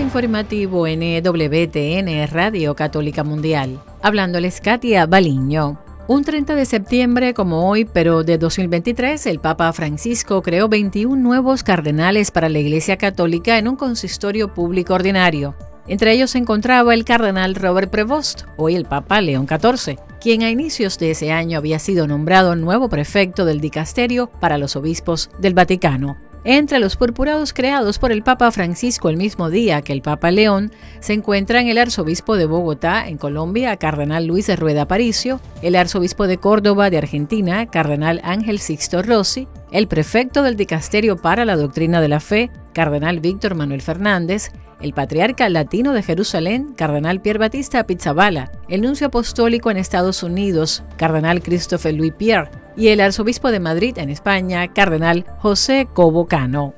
informativo NWTN Radio Católica Mundial. Hablándoles Katia Baliño. Un 30 de septiembre como hoy, pero de 2023, el Papa Francisco creó 21 nuevos cardenales para la Iglesia Católica en un consistorio público ordinario. Entre ellos se encontraba el cardenal Robert Prevost, hoy el Papa León XIV, quien a inicios de ese año había sido nombrado nuevo prefecto del dicasterio para los obispos del Vaticano. Entre los purpurados creados por el Papa Francisco el mismo día que el Papa León se encuentran el arzobispo de Bogotá, en Colombia, cardenal Luis de Rueda Aparicio, el arzobispo de Córdoba, de Argentina, cardenal Ángel Sixto Rossi, el prefecto del dicasterio para la doctrina de la fe, cardenal Víctor Manuel Fernández, el patriarca latino de Jerusalén, cardenal Pier Battista Pizzaballa, el nuncio apostólico en Estados Unidos, cardenal Christophe Louis Pierre, y el arzobispo de Madrid, en España, cardenal José Cobo Cano.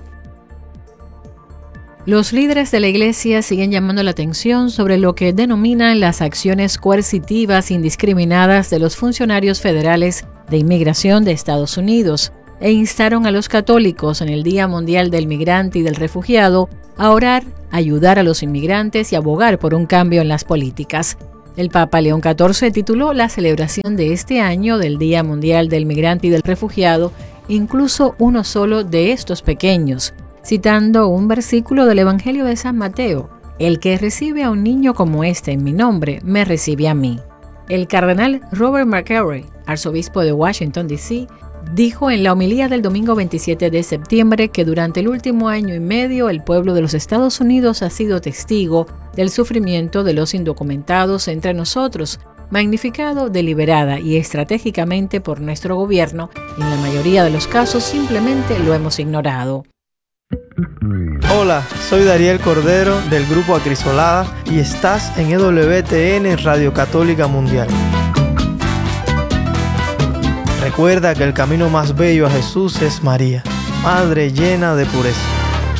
Los líderes de la Iglesia siguen llamando la atención sobre lo que denominan las acciones coercitivas indiscriminadas de los funcionarios federales de inmigración de Estados Unidos e instaron a los católicos en el Día Mundial del Migrante y del Refugiado a orar, ayudar a los inmigrantes y abogar por un cambio en las políticas. El Papa León XIV tituló la celebración de este año del Día Mundial del Migrante y del Refugiado incluso uno solo de estos pequeños, citando un versículo del Evangelio de San Mateo: «El que recibe a un niño como este en mi nombre, me recibe a mí». El cardenal Robert McCarry, arzobispo de Washington, D.C., dijo en la homilía del domingo 27 de septiembre que durante el último año y medio el pueblo de los Estados Unidos ha sido testigo del sufrimiento de los indocumentados entre nosotros, magnificado deliberada y estratégicamente por nuestro gobierno. En la mayoría de los casos simplemente lo hemos ignorado. Hola, soy Dariel Cordero del Grupo Acrisolada y estás en EWTN Radio Católica Mundial. Recuerda que el camino más bello a Jesús es María, Madre llena de pureza.